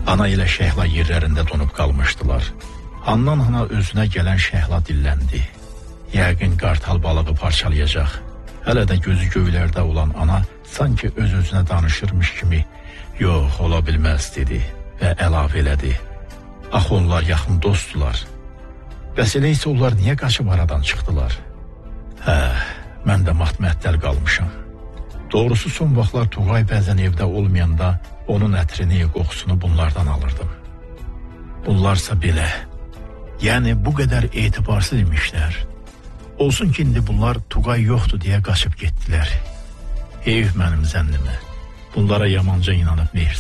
Ana ilə Şəhla yerlərində donub qalmışdılar. Handan hana özünə gələn Şəhla dilləndi. Yəqin qartal balığı parçalayacaq. Hələ də gözü göylərdə olan ana sanki öz-özünə danışırmış kimi "Yox, ola bilməz" dedi və əlavə elədi. Axı onlar yaxın dostdular. Bəs elə isə onlar niyə qaçıb aradan çıxdılar? Mən də matmətəl qalmışam. Doğrusu son vaxtlar Tuğay bəzən evdə olmayanda onun ətrini, qoxusunu bunlardan alırdım. Bunlarsa belə. Yəni bu qədər etibarsız imişlər. Olsun ki, indi bunlar Tuğay yoxdur deyə qaçıb getdilər. Heyf mənim zənnimə. Bunlara yamanca inanıb mehriz.